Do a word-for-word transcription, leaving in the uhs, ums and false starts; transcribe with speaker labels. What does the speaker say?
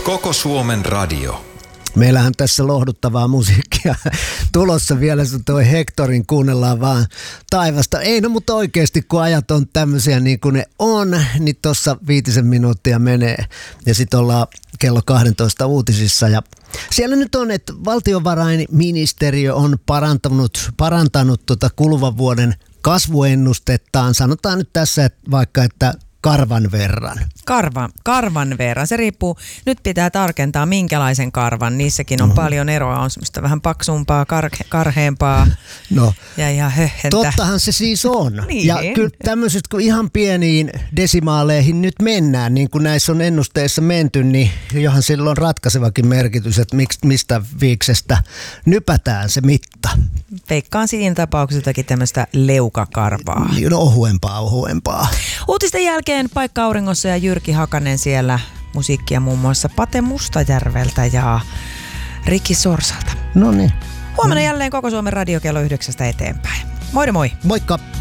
Speaker 1: Koko Suomen radio.
Speaker 2: Meillähän tässä lohduttavaa musiikkia tulossa vielä, sun toi Hectorin kuunnellaan vaan taivasta. Ei no, mutta oikeasti kun ajat on tämmöisiä niin kuin ne on, niin tossa viitisen minuuttia menee. Ja sitten ollaan kello kaksitoista uutisissa ja siellä nyt on, että valtiovarainministeriö on parantanut, parantanut tota kuluvan vuoden kasvuennustettaan. Sanotaan nyt tässä että vaikka, että karvan verran.
Speaker 3: Karva, karvan verran. Se riippuu, nyt pitää tarkentaa minkälaisen karvan. Niissäkin on mm-hmm. paljon eroa. On semmoista vähän paksumpaa, kar- karheampaa
Speaker 2: no,
Speaker 3: ja ihan höhhentä.
Speaker 2: Tottahan se siis on.
Speaker 3: Niin.
Speaker 2: Ja kyllä tämmöiset, kun ihan pieniin desimaaleihin nyt mennään, niin kuin näissä on ennusteissa menty, niin johan sillä on ratkaisevakin merkitys, että miksi, mistä viiksestä nypätään se mitta.
Speaker 3: Veikkaan siinä tapauksessa jotakin tämmöistä leukakarvaa.
Speaker 2: No ohuempaa, ohuempaa.
Speaker 3: Uutisten jälkeen Paikka Auringossa ja Jyrki Hakanen siellä. Musiikkia muun muassa Pate Mustajärveltä ja Riki Sorsalta.
Speaker 2: No niin.
Speaker 3: Huomenna jälleen Koko Suomen radio kello yhdeksästä eteenpäin. Moi moi!
Speaker 2: Moikka!